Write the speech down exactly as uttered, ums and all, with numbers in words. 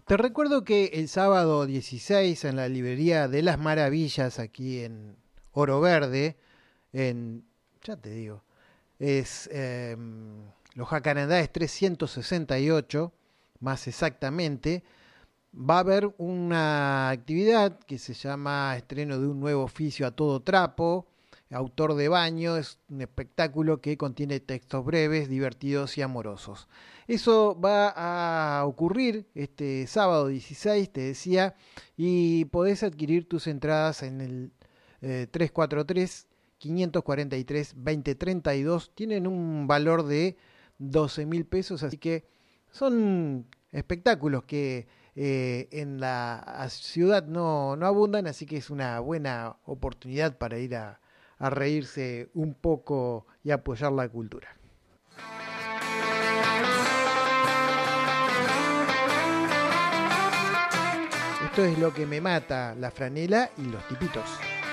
Te recuerdo que el sábado dieciséis en la librería de las Maravillas, aquí en Oro Verde, en, ya te digo, es eh, Loja Canadá es trescientos sesenta y ocho, más exactamente, va a haber una actividad que se llama Estreno de un nuevo oficio a todo trapo, autor de baño, es un espectáculo que contiene textos breves, divertidos y amorosos. Eso va a ocurrir este sábado dieciséis, te decía, y podés adquirir tus entradas en el eh, tres cuatro tres, cinco cuatro tres, dos cero tres dos. Tienen un valor de doce mil pesos, así que son espectáculos que eh, en la ciudad no, no abundan, así que es una buena oportunidad para ir a, a reírse un poco y apoyar la cultura. Esto es lo que me mata, la franela y los tipitos.